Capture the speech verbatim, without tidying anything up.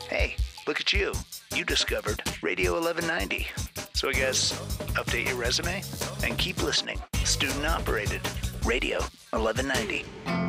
Hey, look at you. You discovered Radio eleven ninety. So I guess update your resume and keep listening. Student operated Radio eleven ninety.